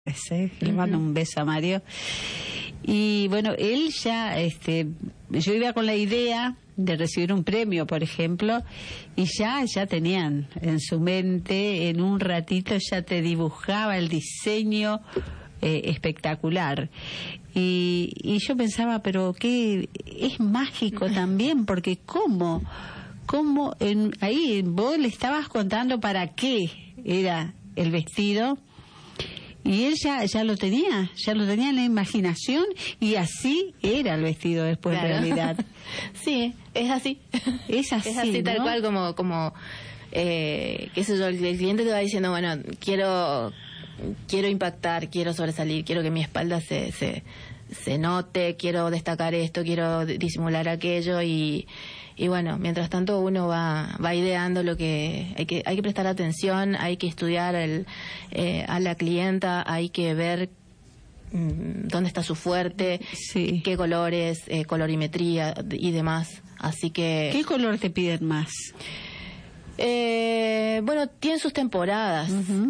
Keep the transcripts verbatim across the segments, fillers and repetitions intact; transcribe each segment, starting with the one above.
¿eh? Le mando un beso a Mario. Y bueno, él ya, este, yo iba con la idea de recibir un premio, por ejemplo, y ya, ya tenían en su mente, en un ratito ya te dibujaba el diseño eh, espectacular. Y, y yo pensaba, pero que es mágico también, porque cómo, cómo en, ahí vos le estabas contando para qué era el vestido. Y él ya, ya lo tenía, ya lo tenía en la imaginación y así era el vestido después, claro. En realidad. Sí, es así. Es así, es así, ¿no? Tal cual como, como eh, qué sé yo, el, el cliente te va diciendo, bueno, quiero quiero impactar, quiero sobresalir, quiero que mi espalda se, se, se note, quiero destacar esto, quiero disimular aquello y... Y bueno, mientras tanto uno va va ideando lo que hay que hay que prestar atención, hay que estudiar el, eh, a la clienta, hay que ver mmm, dónde está su fuerte, sí. Qué colores, eh, colorimetría y demás. Así que ¿qué color te piden más? Eh, bueno, tienen sus temporadas. Uh-huh.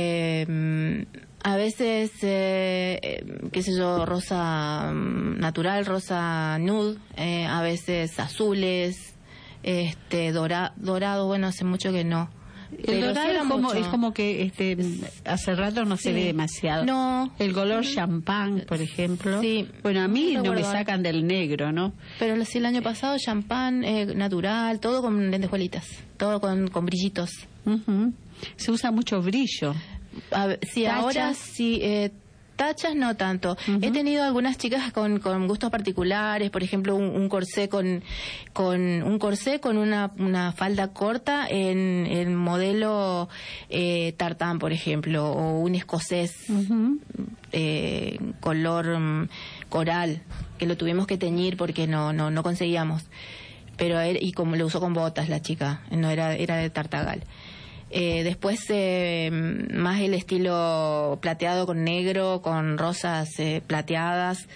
Eh, a veces, eh, qué sé yo, rosa natural, rosa nude, eh, a veces azules, este dora, dorado, bueno, hace mucho que no. El Pero dorado es como, es como que este hace rato no se sí. ve demasiado. No. El color champán, por ejemplo. Sí. Bueno, a mí no, no me sacan del negro, ¿no? Pero sí, el año pasado champán eh, natural, todo con lentejuelitas, todo con, con brillitos. Uh-huh. Se usa mucho brillo. A ver, sí, ¿tachas? Ahora sí, eh, tachas no tanto. Uh-huh. He tenido algunas chicas con, con gustos particulares, por ejemplo, un, un corsé con, con un corsé con una, una falda corta en el modelo eh, tartán, por ejemplo, o un escocés uh-huh. eh, color um, coral, que lo tuvimos que teñir porque no, no, no conseguíamos. Pero él, y como lo usó con botas la chica, no era, era de tartagal. Eh, después eh, más el estilo plateado con negro, con rosas eh, plateadas,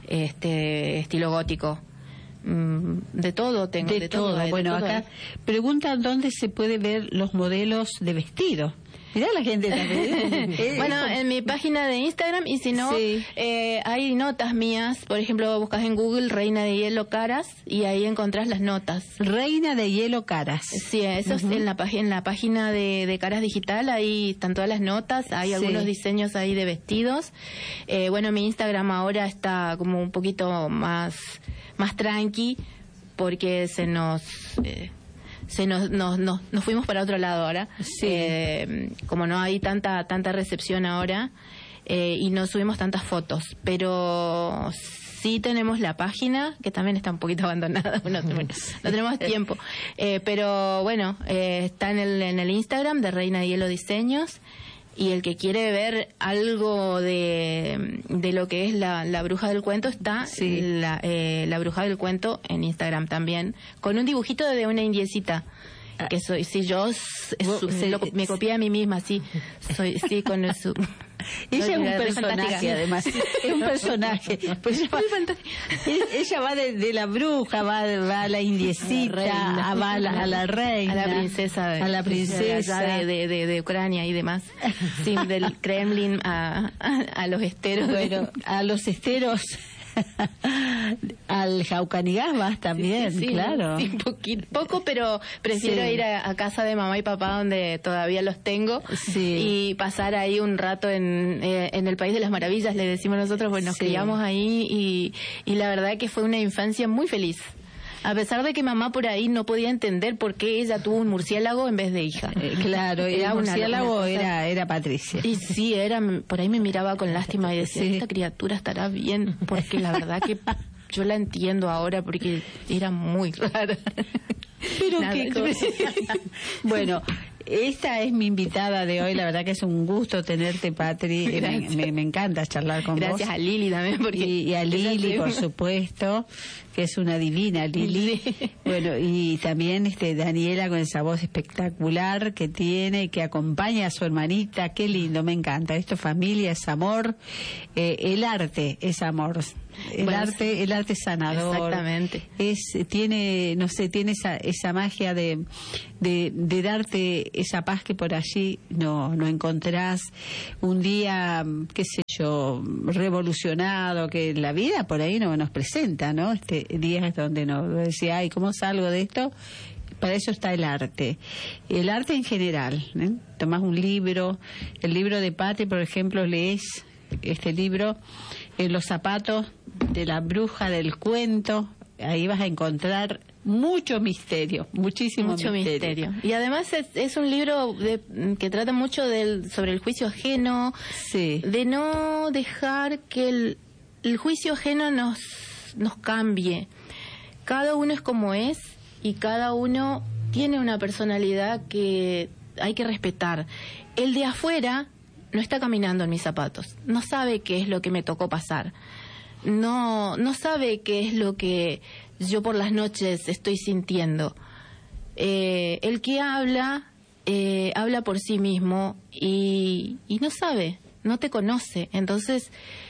este estilo gótico. Mm, de todo tengo. De, de todo. todo. Bueno, de todo. Acá preguntan dónde se puede ver los modelos de vestido. Mirá la gente también. Bueno, en mi página de Instagram, y si no, sí. eh, hay notas mías. Por ejemplo, buscas en Google Reina de Hielo Caras y ahí encontrás las notas. Reina de Hielo Caras. Sí, eso uh-huh. es en la, en la página de, de Caras Digital, ahí están todas las notas, hay sí. algunos diseños ahí de vestidos. Eh, bueno, mi Instagram ahora está como un poquito más, más tranqui, porque se nos... Eh, se nos, nos, nos, nos fuimos para otro lado ahora, sí. eh, como no hay tanta tanta recepción ahora eh, y no subimos tantas fotos, pero sí tenemos la página, que también está un poquito abandonada, no, no tenemos tiempo, eh, pero bueno, eh, está en el, en el Instagram de Reina de Hielo Diseños. Y el que quiere ver algo de, de lo que es la, la bruja del cuento, está sí. la, eh, la bruja del cuento en Instagram también, con un dibujito de una indiecita. Ah. Que soy, sí, yo s, su, se lo, me copié a mí misma, sí, soy, sí, con el, su, ella es un personaje, además, es un personaje. Pues ella, va, ella va de, de la bruja, va, va a la indiecita, la a, va a la, a la reina, a la princesa, de, a la princesa de, de, de, de Ucrania y demás, sí, del Kremlin a, a, a los esteros. Bueno, a los esteros. Al Jaucanigás vas también, sí, sí, claro. Sí, poquito, poco, pero prefiero sí. ir a, a casa de mamá y papá donde todavía los tengo sí. y pasar ahí un rato en, eh, en el País de las Maravillas, le decimos nosotros, pues nos sí. criamos ahí y, y la verdad que fue una infancia muy feliz. A pesar de que mamá por ahí no podía entender por qué ella tuvo un murciélago en vez de hija. Eh, claro, era un murciélago una era era Patricia. Y sí, era, por ahí me miraba con lástima y decía, sí. esta criatura estará bien, porque la verdad que yo la entiendo ahora porque era muy rara. Pero qué cosa. Bueno, esta es mi invitada de hoy, la verdad que es un gusto tenerte, Patri, me, me, me encanta charlar con Gracias vos. Gracias a Lili también. Porque y, y a Lili, por supuesto, que es una divina Lili. Sí. Bueno, y también este Daniela con esa voz espectacular que tiene, que acompaña a su hermanita, qué lindo, me encanta. Esto es familia, es amor, eh, el arte es amor. El bueno, arte, el arte sanador. Exactamente. Es, tiene, no sé, tiene esa, esa magia de, de, de darte esa paz que por allí no, no encontrás, un día, qué sé yo, revolucionado, que la vida por ahí no nos presenta, ¿no? Este días donde nos decía, ay, ¿cómo salgo de esto? Para eso está el arte. El arte en general, ¿eh? Tomás un libro, el libro de Patti, por ejemplo, lees este libro, en Los zapatos de la bruja del cuento, ahí vas a encontrar mucho misterio, muchísimo mucho misterio. misterio. Y además es, es un libro de, que trata mucho del, sobre el juicio ajeno, sí. de no dejar que el, el juicio ajeno nos, nos cambie. Cada uno es como es y cada uno tiene una personalidad que hay que respetar. El de afuera no está caminando en mis zapatos, no sabe qué es lo que me tocó pasar, no, no sabe qué es lo que yo por las noches estoy sintiendo. Eh, el que habla, eh, habla por sí mismo y, y no sabe, no te conoce. Entonces,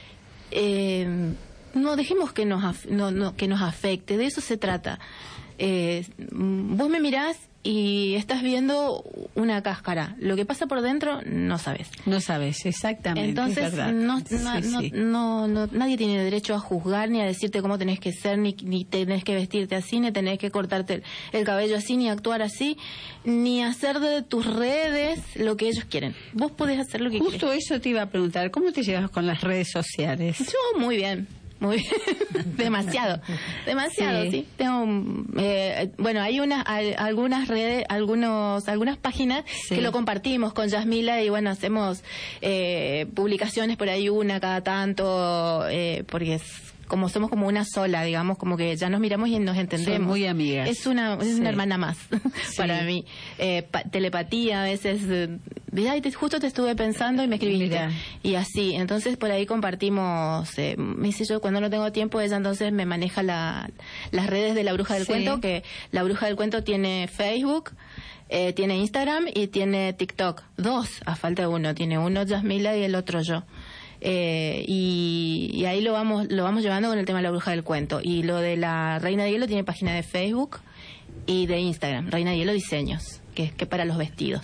eh, no dejemos que nos, af- no, no, que nos afecte, de eso se trata. Eh, vos me mirás y estás viendo una cáscara. Lo que pasa por dentro no sabes. No sabes, exactamente. Entonces, es verdad. no, no, Sí, no, sí. no, no, nadie tiene derecho a juzgar ni a decirte cómo tenés que ser, ni, ni tenés que vestirte así, ni tenés que cortarte el, el cabello así, ni actuar así, ni hacer de tus redes lo que ellos quieren. Vos podés hacer lo que quieras. Justo eso te iba a preguntar, ¿cómo te llevas con las redes sociales? Yo muy bien. Muy bien, demasiado, demasiado, sí. sí. Tengo, un, eh, bueno, hay unas, al, algunas redes, algunos, algunas páginas sí. que lo compartimos con Yasmila y bueno, hacemos eh, publicaciones por ahí una cada tanto, eh, porque es como somos como una sola, digamos, como que ya nos miramos y nos entendemos. Son muy amigas. Es una, es sí. una hermana más sí. para mí. Eh, pa- telepatía, a veces, eh, ay, te, justo te estuve pensando y me escribiste. Mira. Y así, entonces por ahí compartimos, eh, me dice yo, cuando no tengo tiempo, ella entonces me maneja la, las redes de la Bruja del sí. Cuento, que la Bruja del Cuento tiene Facebook, eh, tiene Instagram y tiene TikTok. Dos, a falta de uno. Tiene uno Yasmila y el otro yo. Eh, y, y ahí lo vamos lo vamos llevando con el tema de la Bruja del Cuento. Y lo de la Reina de Hielo tiene página de Facebook y de Instagram, Reina de Hielo Diseños, que es que para los vestidos.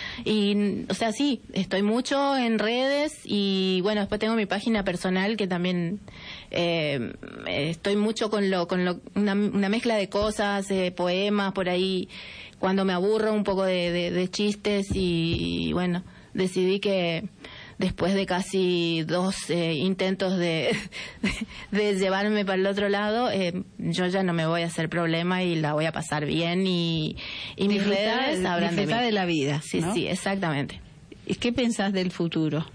Y, o sea, sí, estoy mucho en redes y, bueno, después tengo mi página personal que también eh, estoy mucho con lo con lo una, una mezcla de cosas, eh, poemas, por ahí, cuando me aburro un poco de, de, de chistes y, y, bueno, decidí que después de casi dos eh, intentos de, de llevarme para el otro lado, eh, yo ya no me voy a hacer problema y la voy a pasar bien y, y mis disfrutar, redes hablan de mí. de la vida. Sí, ¿no? sí, exactamente. ¿Y qué pensás del futuro?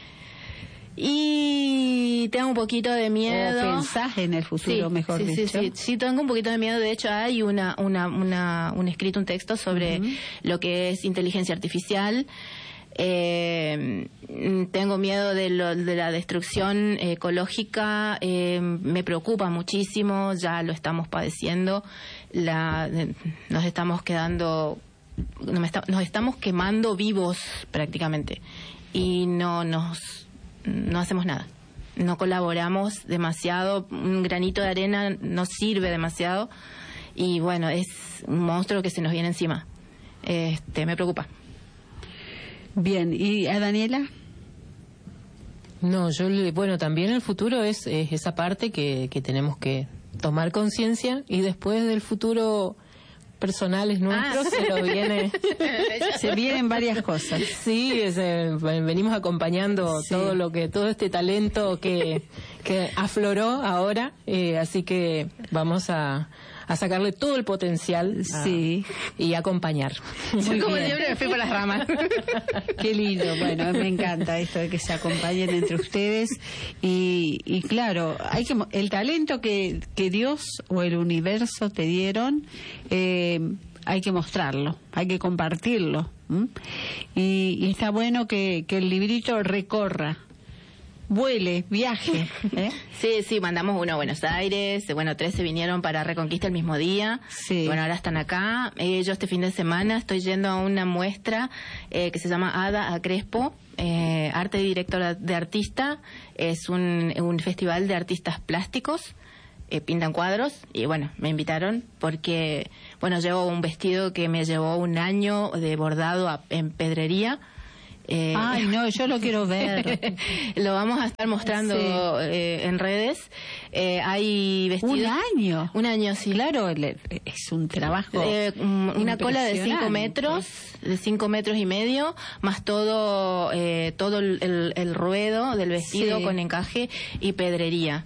Y tengo un poquito de miedo. ¿O pensás en el futuro, sí, mejor sí, dicho? Sí, sí, sí, tengo un poquito de miedo. De hecho, hay una, una, una, un escrito, un texto sobre uh-huh. lo que es inteligencia artificial. Eh, tengo miedo de, lo, de la destrucción ecológica, eh, me preocupa muchísimo, ya lo estamos padeciendo, la, nos estamos quedando, nos, está, nos estamos quemando vivos prácticamente y no nos, no hacemos nada, no colaboramos demasiado, un granito de arena no sirve demasiado y bueno, es un monstruo que se nos viene encima, este, me preocupa. Bien, ¿y a Daniela? No, yo, bueno, también el futuro es, es esa parte que, que tenemos que tomar conciencia y después del futuro personales nuestros ah. se nos viene... se vienen varias cosas. Sí, es, eh, venimos acompañando sí. todo lo que, todo este talento que, que afloró ahora, eh, así que vamos a... a sacarle todo el potencial a, sí. y acompañar. Muy Como bien. Siempre me fui por las ramas. Qué lindo, bueno, me encanta esto de que se acompañen entre ustedes y, y claro, hay que el talento que, que Dios o el universo te dieron, eh, hay que mostrarlo, hay que compartirlo. ¿m? Y, y está bueno que, que el librito recorra, vuele, viaje. ¿eh? Sí, sí, mandamos uno a Buenos Aires, bueno, tres se vinieron para Reconquista el mismo día, sí. bueno, ahora están acá. Eh, yo este fin de semana estoy yendo a una muestra eh, que se llama Ada a Crespo, eh, Arte y Director de Artista, es un, un festival de artistas plásticos, eh, pintan cuadros y bueno, me invitaron porque, bueno, llevo un vestido que me llevó un año de bordado a, en pedrería. Eh, Ay, no, yo lo quiero ver. Lo vamos a estar mostrando sí. eh, en redes. Eh, hay vestidos. ¿Un año? Un año, sí. Claro, es un trabajo. Eh, una cola de cinco metros, de cinco metros y medio, más todo, eh, todo el, el, el ruedo del vestido sí. con encaje y pedrería.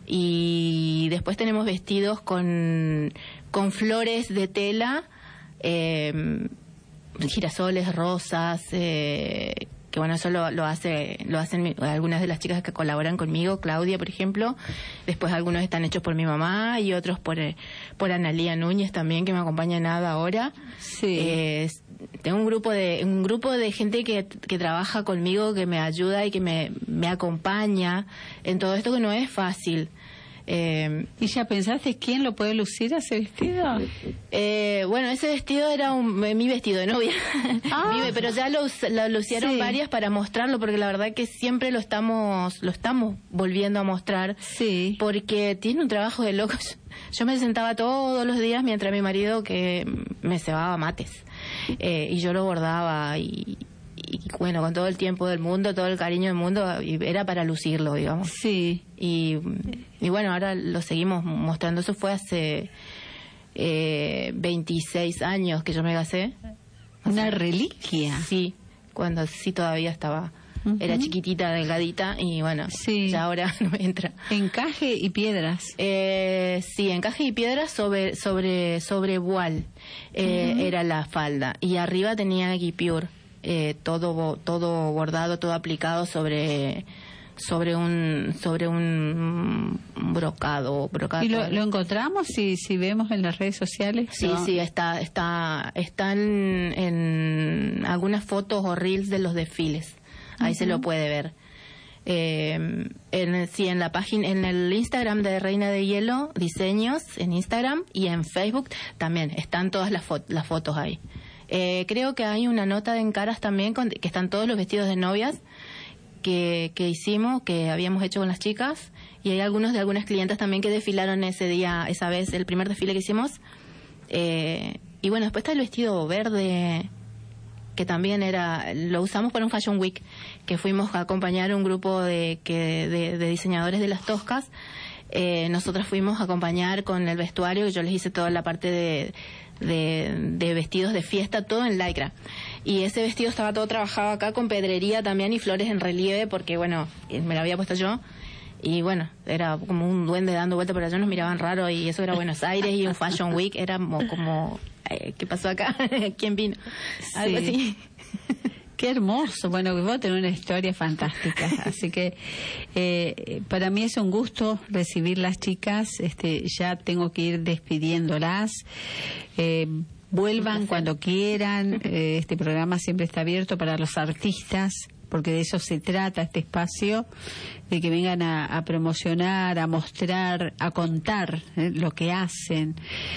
Y después tenemos vestidos con, con flores de tela, eh, girasoles, rosas, eh, que bueno, eso lo, lo hace lo hacen mi, algunas de las chicas que colaboran conmigo, Claudia, por ejemplo. Después algunos están hechos por mi mamá y otros por eh, por Analía Núñez también, que me acompaña nada ahora. Sí. Eh, tengo un grupo de un grupo de gente que, que trabaja conmigo, que me ayuda y que me, me acompaña en todo esto, que no es fácil. Eh, ¿Y ya pensaste quién lo puede lucir ese vestido? Eh, bueno, ese vestido era un, mi vestido de novia, ah. pero ya lo, lo lucieron sí. varias para mostrarlo, porque la verdad que siempre lo estamos lo estamos volviendo a mostrar, sí. porque tiene un trabajo de locos. Yo me sentaba todos los días mientras mi marido que me cebaba mates eh, y yo lo bordaba y y bueno, con todo el tiempo del mundo, todo el cariño del mundo, era para lucirlo, digamos. Sí. Y, y bueno, ahora lo seguimos mostrando. Eso fue hace eh, veintiséis años que yo me casé. Una o sea, reliquia. Sí, cuando sí todavía estaba, uh-huh. era chiquitita, delgadita, y bueno, sí. ya ahora no me entra. Encaje y piedras. Eh, sí, encaje y piedras sobre sobre sobre voile eh, uh-huh. era la falda, y arriba tenía guipure. Eh, todo todo bordado, todo aplicado sobre sobre un sobre un brocado, brocado. ¿Y lo, lo encontramos si si vemos en las redes sociales? Sí, ¿no? sí, está está están en algunas fotos o reels de los desfiles. Ahí uh-huh. se lo puede ver. Eh, en, sí, en la página, en el Instagram de Reina de Hielo, diseños en Instagram, y en Facebook también están todas las, fo- las fotos ahí. Eh, creo que hay una nota en Caras también con, que están todos los vestidos de novias que, que hicimos, que habíamos hecho con las chicas, y hay algunos de algunas clientas también que desfilaron ese día, esa vez, el primer desfile que hicimos. Eh, y bueno, después está el vestido verde, que también era, lo usamos para un Fashion Week, que fuimos a acompañar un grupo de, que, de, de diseñadores de las Toscas. Eh, nosotras fuimos a acompañar con el vestuario, que yo les hice toda la parte de De, de vestidos de fiesta, todo en lycra, y ese vestido estaba todo trabajado acá con pedrería también y flores en relieve, porque bueno, me lo había puesto yo, y bueno, era como un duende dando vuelta por allá, nos miraban raro, y eso era Buenos Aires y un Fashion Week, era como, como eh, ¿qué pasó acá? ¿Quién vino? Sí. Algo así. Qué hermoso. Bueno, vos tenés una historia fantástica. Así que eh, para mí es un gusto recibir las chicas. Este, ya tengo que ir despidiéndolas. Eh, vuelvan cuando quieran. Eh, este programa siempre está abierto para los artistas, porque de eso se trata este espacio, de que vengan a, a promocionar, a mostrar, a contar eh, lo que hacen,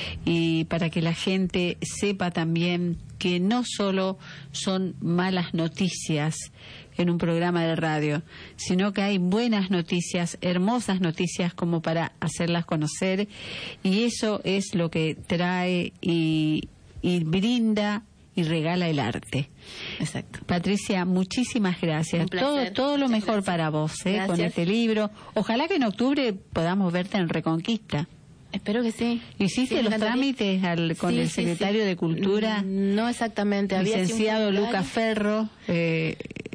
y para que la gente sepa también que no solo son malas noticias en un programa de radio, sino que hay buenas noticias, hermosas noticias como para hacerlas conocer, y eso es lo que trae y, y brinda y regala el arte. Exacto. Patricia, muchísimas gracias. Un placer. Todo, todo lo Muchas mejor gracias. para vos, ¿eh? Gracias. Con este libro. Ojalá que en octubre podamos verte en Reconquista. Espero que sí. ¿Hiciste Sí, los me encantaría. trámites al, con Sí, el sí, secretario sí. de Cultura? No exactamente. Había sido un Licenciado formulario. Lucas Ferro. Eh,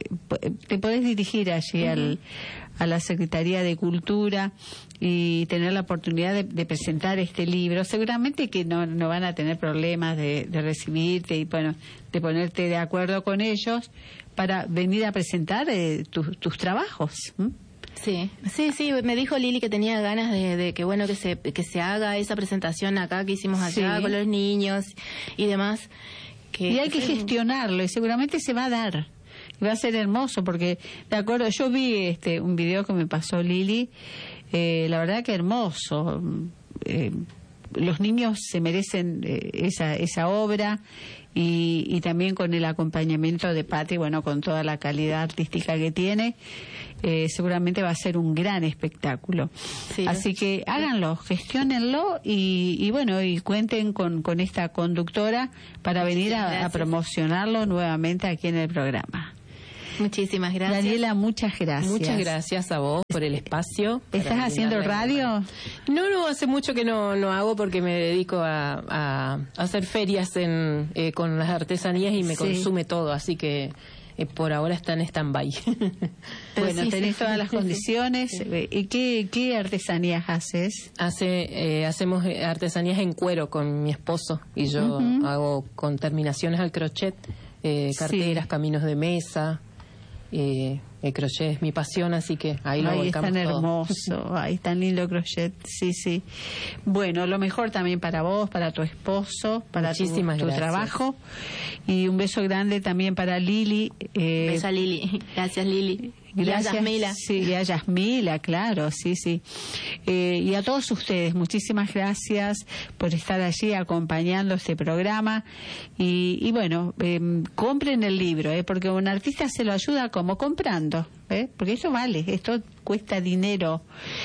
te podés dirigir allí uh-huh. al, a la Secretaría de Cultura y tener la oportunidad de, de presentar este libro. Seguramente que no, no van a tener problemas de, de recibirte y bueno, de ponerte de acuerdo con ellos para venir a presentar eh, tu, tus trabajos. ¿Mm? Sí, sí, sí, me dijo Lili que tenía ganas de, de que bueno que se que se haga esa presentación acá que hicimos allá sí. con los niños y demás. Que, y hay que sí. gestionarlo y seguramente se va a dar. Y va a ser hermoso porque, de acuerdo, yo vi este un video que me pasó Lili, eh, la verdad que hermoso. Eh, los niños se merecen eh, esa esa obra y, y también con el acompañamiento de Patti, bueno, con toda la calidad artística que tiene, eh, seguramente va a ser un gran espectáculo. Sí, así que háganlo, gestionenlo y, y bueno, y cuenten con, con esta conductora para venir a, a promocionarlo nuevamente aquí en el programa. Muchísimas gracias. Daniela, muchas gracias. Muchas gracias a vos por el espacio. ¿Estás haciendo radio? No, no, hace mucho que no, no hago porque me dedico a, a, a hacer ferias en, eh, con las artesanías y me sí. consume todo, así que eh, por ahora está en stand-by. Bueno, sí, tenés sí, todas sí, las sí, condiciones. sí. ¿Y qué, qué artesanías haces? Hace, eh, hacemos artesanías en cuero con mi esposo y yo uh-huh. hago con terminaciones al crochet, eh, carteras, sí. caminos de mesa. Eh, el crochet es mi pasión, así que ahí lo Ay, volcamos es tan todo. hermoso, ay, tan lindo crochet, sí, sí. Bueno, lo mejor también para vos, para tu esposo, para Muchísimas tu, tu trabajo. Y un beso grande también para Lili. Eh, beso a Lili, gracias Lili. Gracias, y a Yasmila. Sí, y a Yasmila, claro, sí, sí. Eh, y a todos ustedes, muchísimas gracias por estar allí acompañando este programa. Y, y bueno, eh, compren el libro, eh, porque un artista se lo ayuda como comprando, eh, porque eso vale, esto cuesta dinero.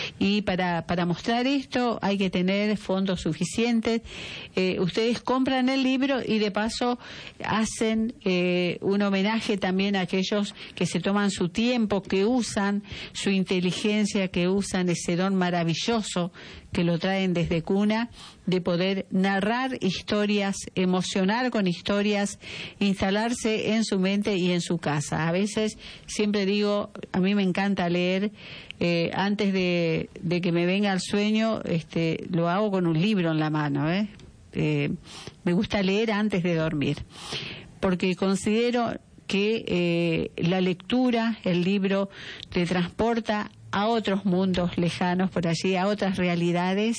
Y para, para mostrar esto hay que tener fondos suficientes. Eh, ustedes compran el libro y de paso hacen eh, un homenaje también a aquellos que se toman su tiempo, que usan su inteligencia, que usan ese don maravilloso que lo traen desde cuna, de poder narrar historias, emocionar con historias, instalarse en su mente y en su casa. A veces, siempre digo, a mí me encanta leer, eh, antes de, de que me venga el sueño, este, lo hago con un libro en la mano, ¿eh? Eh, me gusta leer antes de dormir, porque considero que eh, la lectura, el libro, te transporta a otros mundos lejanos por allí, a otras realidades,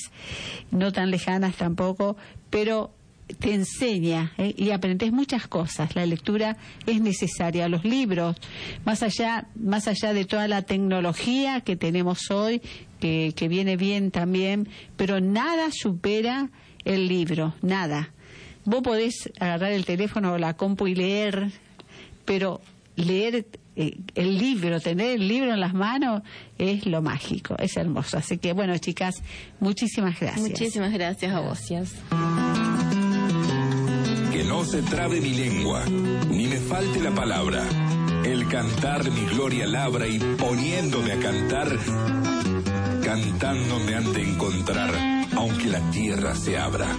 no tan lejanas tampoco, pero te enseña ¿eh? y aprendes muchas cosas. La lectura es necesaria. Los libros, más allá, más allá de toda la tecnología que tenemos hoy, que, que viene bien también, pero nada supera el libro, nada. Vos podés agarrar el teléfono o la compu y leer, pero leer eh, el libro, tener el libro en las manos es lo mágico, es hermoso. Así que bueno, chicas, muchísimas gracias. Muchísimas gracias a vos. Gracias. Que no se trabe mi lengua, ni me falte la palabra. El cantar mi gloria labra y poniéndome a cantar, cantando me han de encontrar, aunque la tierra se abra.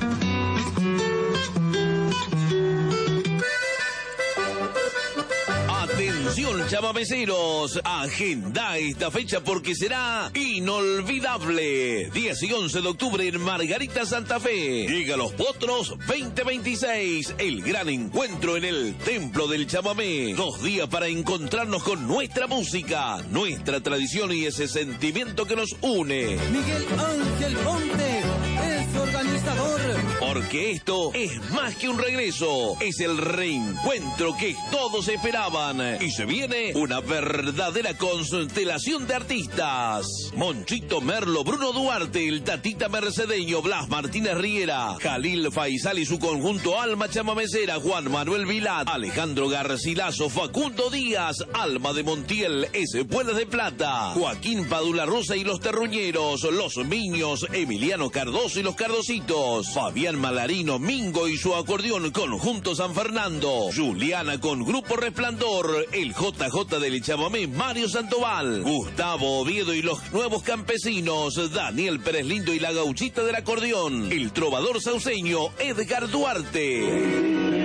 Atención chamameceros, agenda esta fecha porque será inolvidable. diez y once de octubre en Margarita, Santa Fe. Llega Los Potros veinte veintiséis, el gran encuentro en el Templo del Chamamé. Dos días para encontrarnos con nuestra música, nuestra tradición y ese sentimiento que nos une. Miguel Ángel Ponte es organizador. Porque esto es más que un regreso, es el reencuentro que todos esperaban. Y se viene una verdadera constelación de artistas. Monchito Merlo, Bruno Duarte, el Tatita Mercedeño, Blas Martínez Riera, Jalil Faisal y su conjunto Alma Chamamecera, Juan Manuel Vilat, Alejandro Garcilaso, Facundo Díaz, Alma de Montiel, S. Pueblas de Plata, Joaquín Padula Rosa y los Terruñeros, Los Miños, Emiliano Cardoso y los Cardositos, Fabián Malarino, Mingo y su acordeón, Conjunto San Fernando, Juliana con Grupo Resplandor, el J J del Chamamé, Mario Sandoval, Gustavo Oviedo y los Nuevos Campesinos, Daniel Pérez Lindo y la Gauchita del Acordeón, el trovador sauceño Edgar Duarte.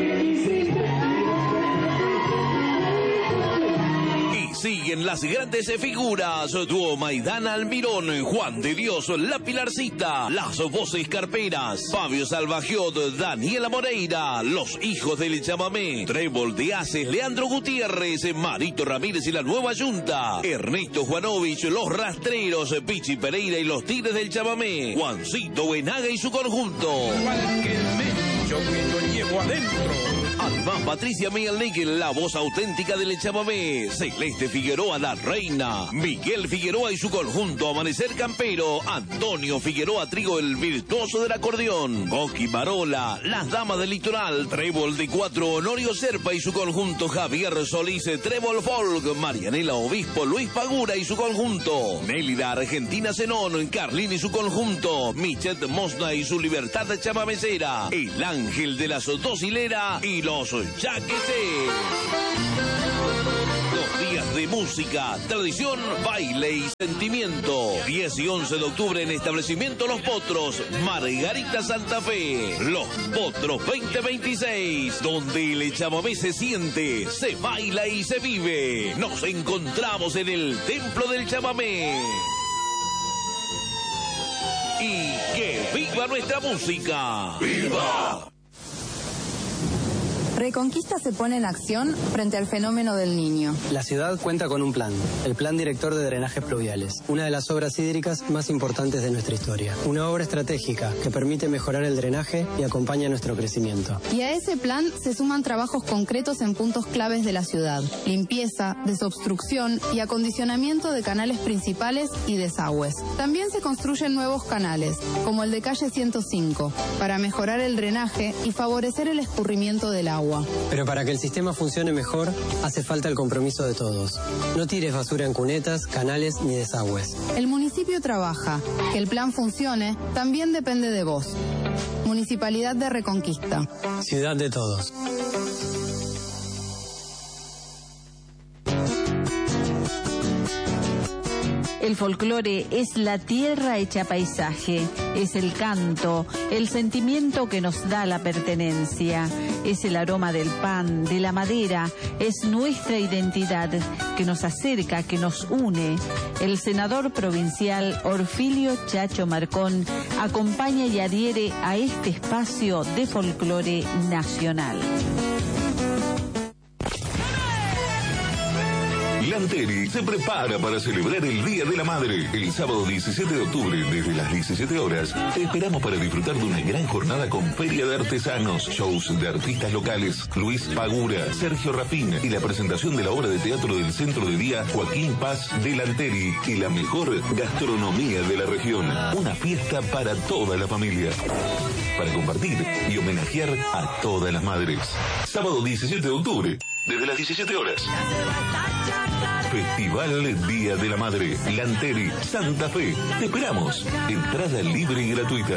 Siguen las grandes figuras, Dúo Maidana Almirón, Juan de Dios, La Pilarcita, las voces carperas, Fabio Salvagiot, Daniela Moreira, los hijos del Chamamé, Trébol de Aces, Leandro Gutiérrez, Marito Ramírez y la Nueva Yunta, Ernesto Juanovich, los Rastreros, Pichi Pereira y los Tigres del Chamamé, Juancito Buenaga y su conjunto. Igual que el mecho que yo llevo adentro. Además, Patricia Mielnik, la voz auténtica del chamamé. Celeste Figueroa, la reina. Miguel Figueroa y su conjunto Amanecer Campero. Antonio Figueroa Trigo, el virtuoso del acordeón. Coqui Marola, las damas del litoral. Trébol de Cuatro, Honorio Serpa y su conjunto. Javier Solís, Trébol Folk. Marianela Obispo, Luis Pagura y su conjunto. Nélida Argentina Zenón, Carlín y su conjunto. Michet Mosna y su libertad chamamecera. El Ángel de las Dos Hileras y los Chaquetés. Dos días de música, tradición, baile y sentimiento. diez y once de octubre en Establecimiento Los Potros, Margarita Santa Fe. Los Potros veinte veintiséis, donde el chamamé se siente, se baila y se vive. Nos encontramos en el Templo del Chamamé. Y que viva nuestra música. ¡Viva! Reconquista se pone en acción frente al fenómeno del Niño. La ciudad cuenta con un plan, el Plan Director de Drenajes Pluviales, una de las obras hídricas más importantes de nuestra historia. Una obra estratégica que permite mejorar el drenaje y acompaña nuestro crecimiento. Y a ese plan se suman trabajos concretos en puntos claves de la ciudad: limpieza, desobstrucción y acondicionamiento de canales principales y desagües. También se construyen nuevos canales, como el de calle ciento cinco, para mejorar el drenaje y favorecer el escurrimiento del agua. Pero para que el sistema funcione mejor, hace falta el compromiso de todos. No tires basura en cunetas, canales ni desagües. El municipio trabaja. Que el plan funcione también depende de vos. Municipalidad de Reconquista. Ciudad de todos. El folclore es la tierra hecha paisaje, es el canto, el sentimiento que nos da la pertenencia, es el aroma del pan, de la madera, es nuestra identidad que nos acerca, que nos une. El senador provincial Orfilio Chacho Marcón acompaña y adhiere a este espacio de folclore nacional. Lanteri se prepara para celebrar el Día de la Madre. El sábado diecisiete de octubre, desde las diecisiete horas, te esperamos para disfrutar de una gran jornada con feria de artesanos, shows de artistas locales, Luis Pagura, Sergio Rapín y la presentación de la obra de teatro del Centro de Día Joaquín Paz de Lanteri y la mejor gastronomía de la región. Una fiesta para toda la familia, para compartir y homenajear a todas las madres. Sábado diecisiete de octubre, desde las diecisiete horas. Festival Día de la Madre, Lanteri, Santa Fe. Te esperamos. Entrada libre y gratuita.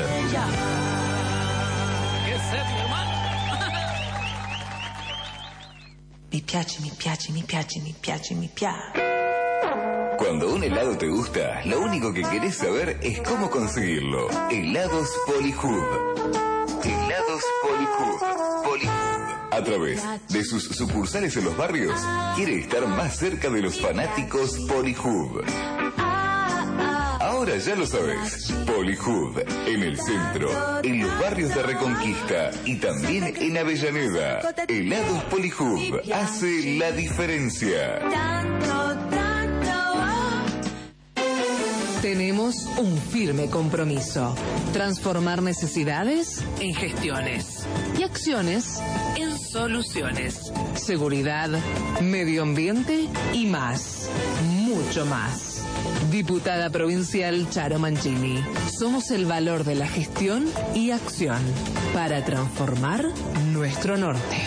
Mi piace, mi piace, mi piace, mi piace, mi piace. Cuando un helado te gusta, lo único que querés saber es cómo conseguirlo. Helados Polihub. Helados Polihub. Polihub. A través de sus sucursales en los barrios, quiere estar más cerca de los fanáticos Polihub. Ahora ya lo sabes. Polihub, en el centro, en los barrios de Reconquista y también en Avellaneda. Helados Polihub hace la diferencia. Tenemos un firme compromiso: transformar necesidades en gestiones y acciones en soluciones. Seguridad, medio ambiente y más, mucho más. Diputada Provincial Charo Mancini. Somos el valor de la gestión y acción para transformar nuestro norte.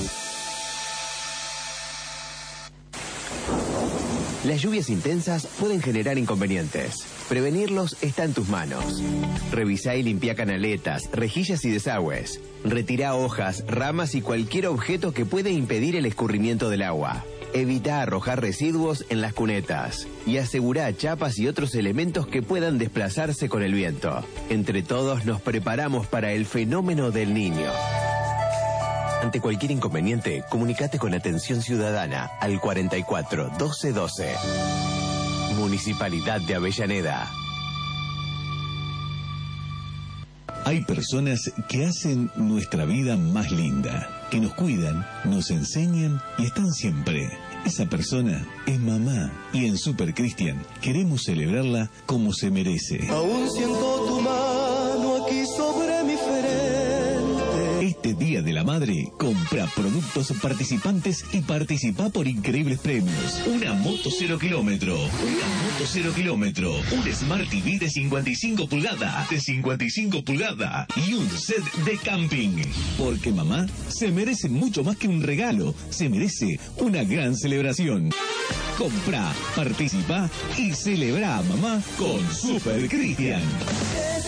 Las lluvias intensas pueden generar inconvenientes. Prevenirlos está en tus manos. Revisá y limpia canaletas, rejillas y desagües. Retirá hojas, ramas y cualquier objeto que pueda impedir el escurrimiento del agua. Evita arrojar residuos en las cunetas. Y asegurá chapas y otros elementos que puedan desplazarse con el viento. Entre todos nos preparamos para el fenómeno del Niño. Ante cualquier inconveniente, comunicate con Atención Ciudadana al cuarenta y cuatro doce doce. Municipalidad de Avellaneda. Hay personas que hacen nuestra vida más linda, que nos cuidan, nos enseñan y están siempre. Esa persona es mamá y en Super Cristian queremos celebrarla como se merece. Aún siento tu mano aquí sobre mi frente. Este Día de la la Madre, compra productos participantes y participa por increíbles premios. Una moto cero kilómetro, una moto cero kilómetro, un Smart T V de cincuenta y cinco pulgadas, de cincuenta y cinco pulgadas y un set de camping. Porque mamá se merece mucho más que un regalo, se merece una gran celebración. Compra, participa y celebra a mamá con Super Cristian.